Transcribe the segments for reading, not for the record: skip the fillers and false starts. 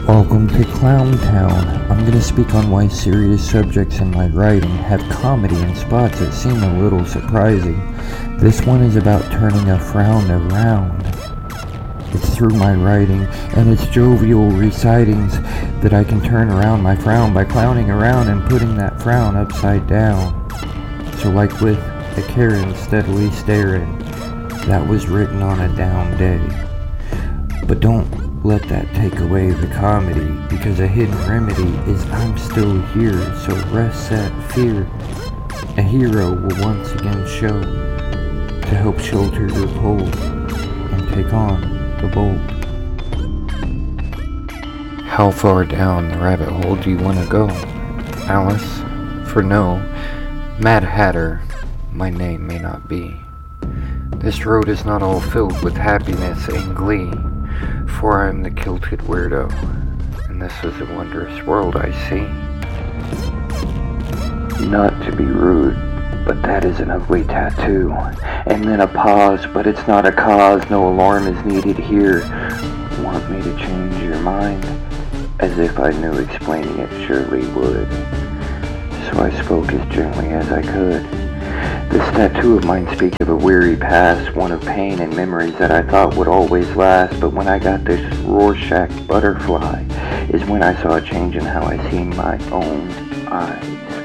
Welcome to Clown Town. I'm going to speak on why serious subjects in my writing have comedy in spots that seem a little surprising. This one is about turning a frown around. It's through my writing and its jovial recitings that I can turn around my frown by clowning around and putting that frown upside down. So like with a Karen steadily staring, that was written on a down day. But don't let that take away the comedy, because a hidden remedy is I'm still here, so rest that fear. A hero will once again show to help shelter the cold and take on the bold. How far down the rabbit hole do you want to go, Alice? For no, Mad Hatter, my name may not be. This road is not all filled with happiness and glee, for I am the kilted weirdo, and this is a wondrous world I see. Not to be rude, but that is an ugly tattoo. And then a pause, but it's not a cause, no alarm is needed here. Want me to change your mind? As if I knew explaining it surely would. So I spoke as gently as I could. This tattoo of mine speaks of a weary past, one of pain and memories that I thought would always last. But when I got this Rorschach butterfly is when I saw a change in how I see my own eyes.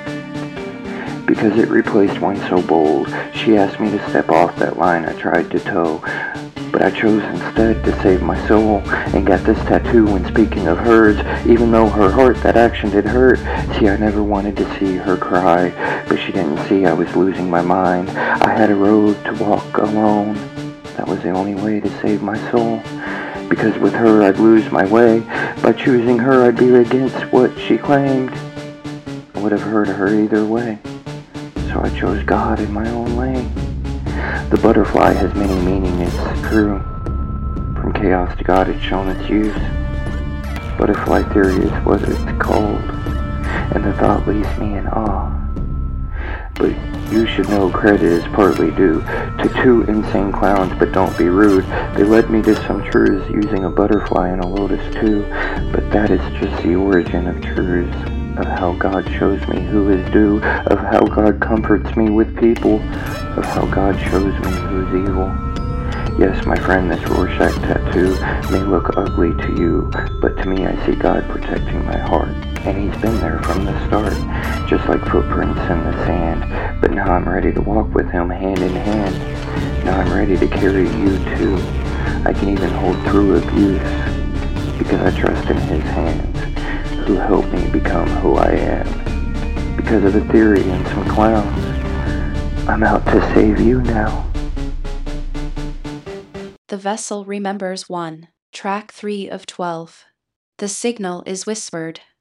Because it replaced one so bold. She asked me to step off that line I tried to toe, but I chose instead to save my soul and got this tattoo when speaking of hers. Even though her heart, that action did hurt. See, I never wanted to see her cry, but she didn't see I was losing my mind. I had a road to walk alone. That was the only way to save my soul. Because with her I'd lose my way. By choosing her I'd be against what she claimed. I would have hurt her either way. So I chose God in my own lane. The butterfly has many meanings, it's true. From chaos to God it's shown its use. Butterfly theory is what it's called, and the thought leaves me in awe. But you should know credit is partly due to two insane clowns, but don't be rude. They led me to some truths using a butterfly and a lotus too, but that is just the origin of truths. Of how God shows me who is due, of how God comforts me with people, of how God shows me who's evil. Yes, my friend, this Rorschach tattoo may look ugly to you, but to me I see God protecting my heart, and He's been there from the start, just like footprints in the sand. But now I'm ready to walk with Him hand in hand. Now I'm ready to carry you too. I can even hold through abuse, because I trust in His hands, who helped me become who I am. Because of the theory and some clowns, I'm out to save you now. The Vessel Remembers 1, Track 3 of 12. The signal is whispered,